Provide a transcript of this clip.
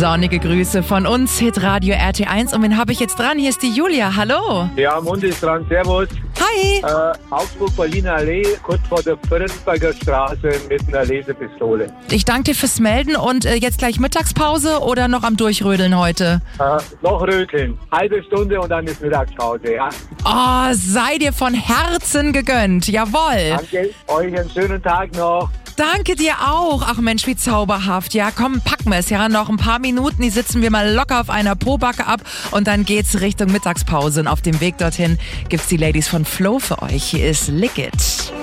Sonnige Grüße von uns, Hitradio RT1. Und wen habe ich jetzt dran? Hier ist die Julia. Hallo. Ja, Mund ist dran. Servus. Hi. Augsburg-Berliner Allee, kurz vor der Friedensberger Straße mit einer Lesepistole. Ich danke dir fürs Melden und jetzt gleich Mittagspause oder noch am Durchrödeln heute? Noch röteln. Halbe Stunde und dann ist Mittagspause, ja. Oh, sei dir von Herzen gegönnt. Jawohl. Danke, euch einen schönen Tag noch. Danke dir auch. Ach Mensch, wie zauberhaft. Ja, komm, packen wir es. Ja, noch ein paar Minuten, die sitzen wir mal locker auf einer Pobacke ab und dann geht's Richtung Mittagspause. Und auf dem Weg dorthin gibt's die Ladies von Flow für euch. Hier ist Lick It.